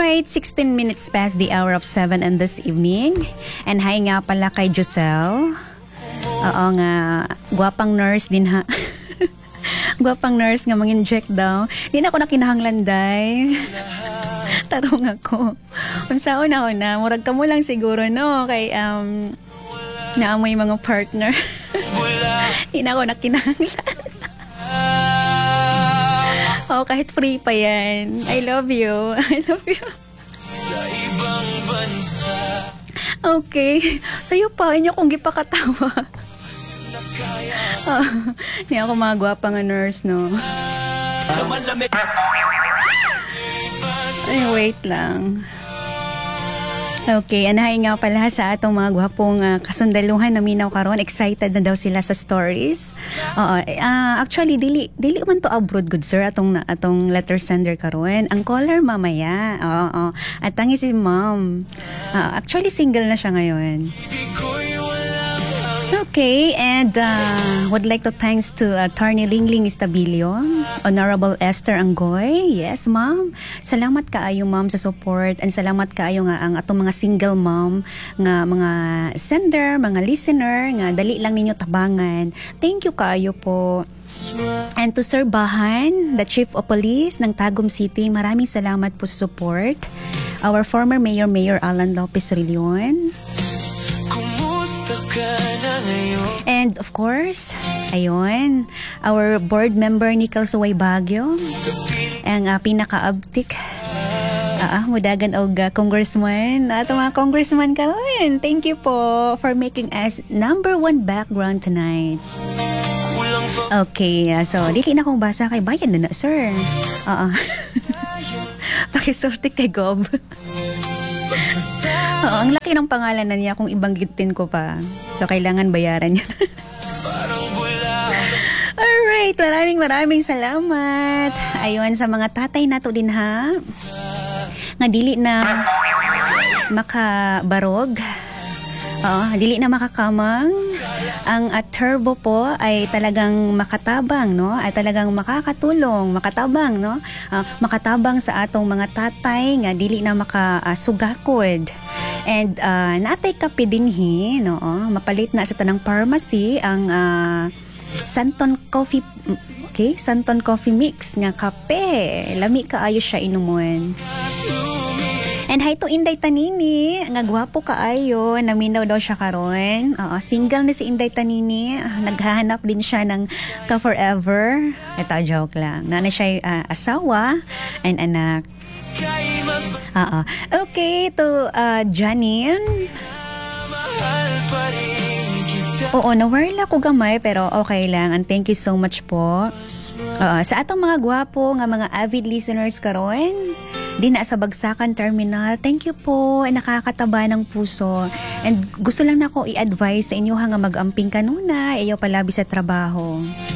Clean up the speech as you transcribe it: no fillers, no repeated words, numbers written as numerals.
Alright, 16 minutes past the hour of 7 in this evening. And hi nga pala kay Giselle. Oo nga, guwapang nurse din ha. Guwapang nurse nga mang-inject daw. Di na ako nakinahanglanday. Tarong ako. Unsaon ako na, murag ka mo lang siguro no, kay naamoy mga partner. Di na ako nakinahanglan. Oh, kahit free pa yan. I love you. I love you. Sa ibang bansa. Okay. Sa'yo pa, inyo kong gipakatawa. Hindi ako mga gwapa nga nurse, no? Ay, wait lang. Okay, anahay nga pala sa atong mga gwapong kasundaluhan na minaw karon. Excited na daw sila sa stories. Actually, dili man to abroad, good sir, atong letter sender karon. Ang caller mamaya. Oo. At tangi si ma'am. Actually, single na siya ngayon. Okay, and would like to thanks to Attorney Lingling Estabilio, Honorable Esther Anggoy. Yes, ma'am. Salamat kaayo, ma'am, sa support, and salamat kaayo nga ang atong mga single mom nga mga sender, mga listener nga dali lang ninyo tabangan. Thank you kaayo po. And to Sir Bahan, the Chief of Police ng Tagum City, maraming salamat po sa support. Our former Mayor Alan Lopez Rillion. And of course, ayun, our board member Nicole Suway Baguio, ang pinaka-abtik, mudagan og congressman, ato mga congressman karon. Thank you po for making us #1 background tonight. Okay, so dili na akong basa kay bayan na sir. Pakisulti kay Gob. Oo, ang laki ng pangalan na niya kung ibanggitin ko pa. So, kailangan bayaran yun. Alright, maraming salamat. Ayun, sa mga tatay nato din ha. Nga dili na makabarog. Oo, dili na makakamang. Ang turbo po ay talagang makatabang, no? Ay talagang makakatulong, makatabang, no? Makatabang sa atong mga tatay nga dili na makasugakod. And natay kape dinhi, no? Mapalit na sa tanang pharmacy ang Santon Coffee, okay? Santon Coffee Mix nga kape. Lami kaayo siya inumon. And hi to Inday Tanini, nga gwapo kaayo, naminaw daw siya karon. Single na si Inday Tanini, naghahanap din siya ng ka-forever. Ito, joke lang. Nana siya asawa and anak. Okay, to Janine. Oo, nawarla ko gamay pero okay lang. And thank you so much po. Sa atong mga gwapo nga mga avid listeners karon, di na sa Bagsakan Terminal, thank you po. Nakakataba ng puso. And gusto lang na ako i-advise sa inyo nga mag-amping kanuna, ayaw palabi sa trabaho.